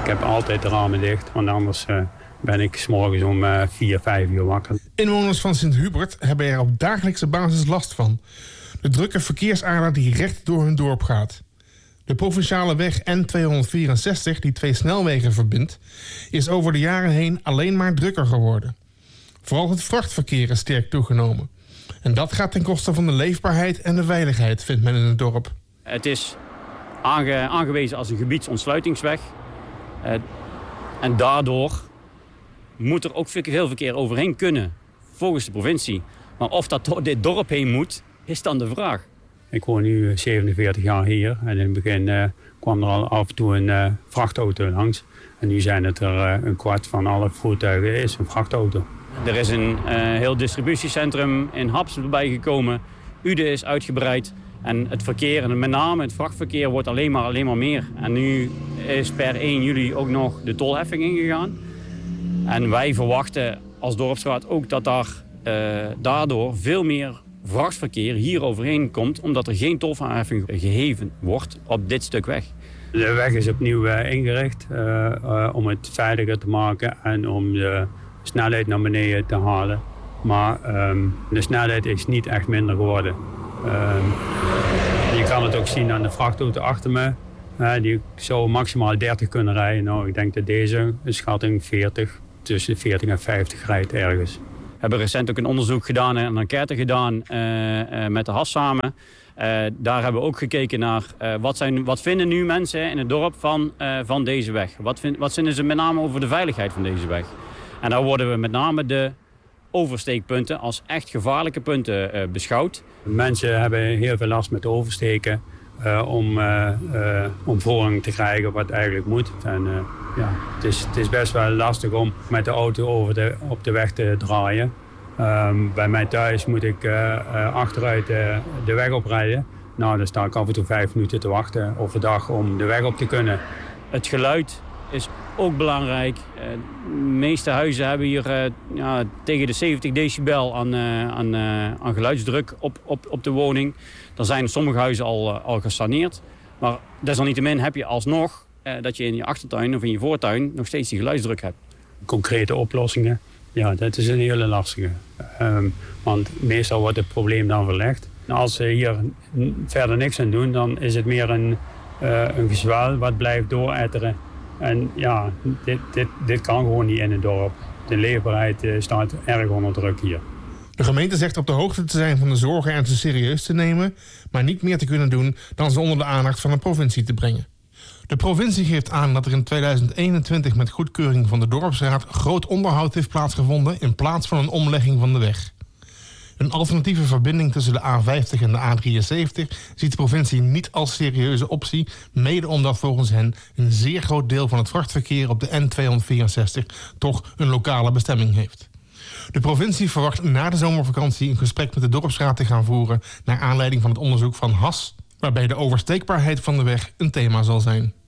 heb altijd de ramen dicht, want anders ben ik 's morgens om 4, 5 uur wakker. Inwoners van Sint-Hubert hebben er op dagelijkse basis last van. De drukke verkeersader die recht door hun dorp gaat. De provinciale weg N264, die 2 snelwegen verbindt, is over de jaren heen alleen maar drukker geworden. Vooral het vrachtverkeer is sterk toegenomen. En dat gaat ten koste van de leefbaarheid en de veiligheid, vindt men in het dorp. Het is aangewezen als een gebiedsontsluitingsweg. En daardoor moet er ook heel verkeer overheen kunnen, volgens de provincie. Maar of dat door dit dorp heen moet, is dan de vraag. Ik woon nu 47 jaar hier en in het begin kwam er al af en toe een vrachtauto langs. En nu zijn het er een kwart van alle voertuigen is een vrachtauto. Er is een heel distributiecentrum in Haps erbij gekomen. Uden is uitgebreid. En het verkeer, en met name het vrachtverkeer, wordt alleen maar meer. En nu is per 1 juli ook nog de tolheffing ingegaan. En wij verwachten als dorpsraad ook dat daardoor veel meer vrachtverkeer hier overheen komt, omdat er geen tolheffing geheven wordt op dit stuk weg. De weg is opnieuw ingericht om het veiliger te maken en om de snelheid naar beneden te halen. Maar de snelheid is niet echt minder geworden. Je kan het ook zien aan de vrachtauto achter me. Die zou maximaal 30 kunnen rijden. Nou, ik denk dat deze een schatting 40, tussen 40 en 50 rijdt ergens. We hebben recent ook een onderzoek gedaan en een enquête gedaan met de HAS samen. Daar hebben we ook gekeken naar wat vinden nu mensen in het dorp van deze weg. Wat vinden ze met name over de veiligheid van deze weg. En daar worden we met name de oversteekpunten als echt gevaarlijke punten beschouwd. Mensen hebben heel veel last met oversteken om voorrang te krijgen wat eigenlijk moet. En, het is best wel lastig om met de auto op de weg te draaien. Bij mij thuis moet ik achteruit de weg oprijden. Nou, dan sta ik af en toe 5 minuten te wachten overdag om de weg op te kunnen. Het geluid is ook belangrijk. De meeste huizen hebben hier tegen de 70 decibel aan geluidsdruk op de woning. Er zijn sommige huizen al gesaneerd. Maar desalniettemin heb je alsnog dat je in je achtertuin of in je voortuin nog steeds die geluidsdruk hebt. Concrete oplossingen, ja, dat is een hele lastige. Want meestal wordt het probleem dan verlegd. Als ze hier verder niks aan doen, dan is het meer een gezwel wat blijft dooretteren. En ja, dit kan gewoon niet in het dorp. De leefbaarheid staat erg onder druk hier. De gemeente zegt op de hoogte te zijn van de zorgen en ze serieus te nemen, maar niet meer te kunnen doen dan ze onder de aandacht van de provincie te brengen. De provincie geeft aan dat er in 2021 met goedkeuring van de dorpsraad groot onderhoud heeft plaatsgevonden in plaats van een omlegging van de weg. Een alternatieve verbinding tussen de A50 en de A73 ziet de provincie niet als serieuze optie, mede omdat volgens hen een zeer groot deel van het vrachtverkeer op de N264 toch een lokale bestemming heeft. De provincie verwacht na de zomervakantie een gesprek met de dorpsraad te gaan voeren naar aanleiding van het onderzoek van HAS, waarbij de oversteekbaarheid van de weg een thema zal zijn.